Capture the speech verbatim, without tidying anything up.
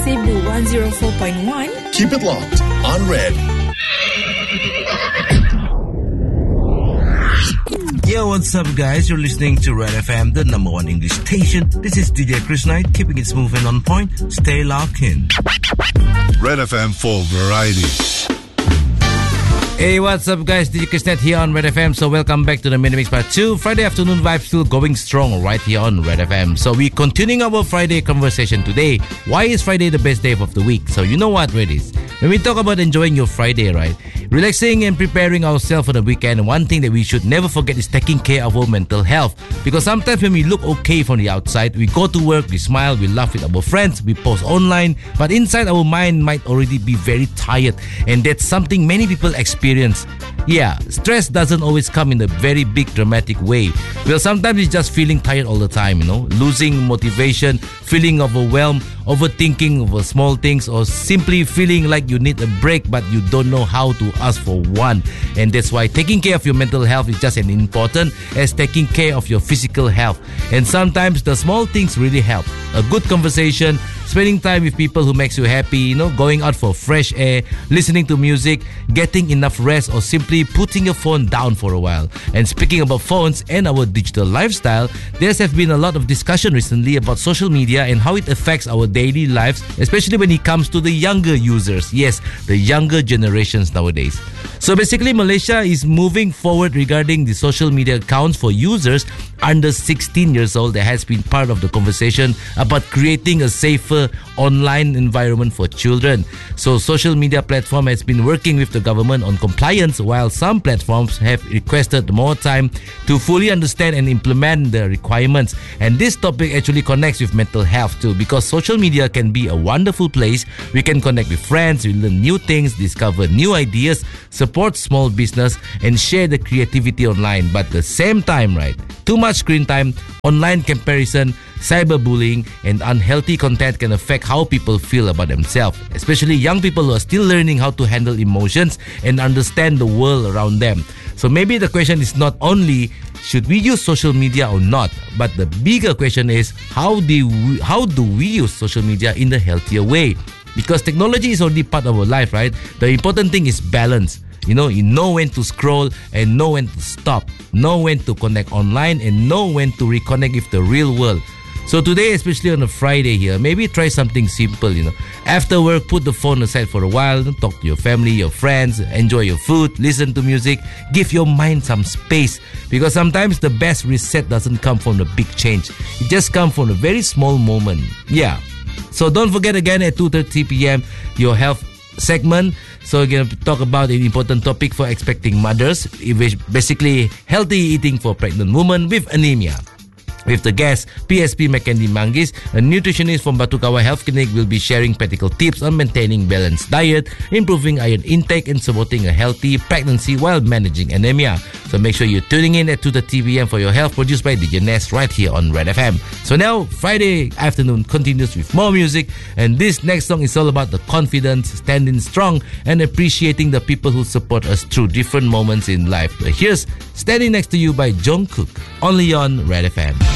Cebu one oh four point one. Keep it locked on Red. Yo, what's up, guys? You're listening to Red F M, the number one English station. This is D J Chris Knight, keeping it smooth and on point. Stay locked in. Red F M for variety. Hey, what's up, guys? D J Chris Knight here on Red F M. So welcome back to the Mini Mix Part two. Friday afternoon vibe still going strong right here on Red F M. So we're continuing our Friday conversation today. Why is Friday the best day of the week? So you know what, Reddies? When we talk about enjoying your Friday, right? Relaxing and preparing ourselves for the weekend, one thing that we should never forget is taking care of our mental health. Because sometimes when we look okay from the outside, we go to work, we smile, we laugh with our friends, we post online, but inside our mind might already be very tired. And that's something many people experience. Yeah, stress doesn't always come in a very big dramatic way. Well, sometimes it's just feeling tired all the time, you know, losing motivation, feeling overwhelmed, overthinking over small things, or simply feeling like you need a break but you don't know how to ask for one. And that's why taking care of your mental health is just as important as taking care of your physical health. And sometimes the small things really help. A good conversation, spending time with people who makes you happy, you know, going out for fresh air, listening to music, getting enough rest, or simply putting your phone down for a while. And speaking about phones and our digital lifestyle, there has been a lot of discussion recently about social media and how it affects our daily lives, especially when it comes to the younger users. Yes, the younger generations nowadays. So basically, Malaysia is moving forward regarding the social media accounts for users under sixteen years old. That has been part of the conversation about creating a safer online environment for children. So social media platform has been working with the government on compliance, while some platforms have requested more time to fully understand and implement the requirements. And this topic actually connects with mental health too, because social media can be a wonderful place. We can connect with friends, we learn new things, discover new ideas, support small business, and share the creativity online. But at the same time, right, too much screen time, online comparison, cyberbullying, and unhealthy content can affect how people feel about themselves, especially young people who are still learning how to handle emotions and understand the world around them. So maybe the question is not only should we use social media or not, but the bigger question is how do we, how do we use social media in a healthier way? Because technology is already part of our life, right? The important thing is balance. You know, you know when to scroll and know when to stop. Know when to connect online and know when to reconnect with the real world. So today, especially on a Friday here, maybe try something simple, you know. After work, put the phone aside for a while, talk to your family, your friends, enjoy your food, listen to music, give your mind some space. Because sometimes the best reset doesn't come from the big change. It just comes from a very small moment. Yeah. So don't forget again at two thirty p.m. your health segment. So we're going to talk about an important topic for expecting mothers, basically healthy eating for pregnant women with anemia. With the guest, P S P Mackenzie Manggis, a nutritionist from Batu Kawah Health Clinic, will be sharing practical tips on maintaining balanced diet, improving iron intake, and supporting a healthy pregnancy while managing anemia. So make sure you're tuning in at two thirty p.m. for your health, produced by D J Ness right here on Red F M. So now, Friday afternoon continues with more music, and this next song is all about the confidence, standing strong, and appreciating the people who support us through different moments in life. But here's Standing Next to You by Jungkook, only on Red F M.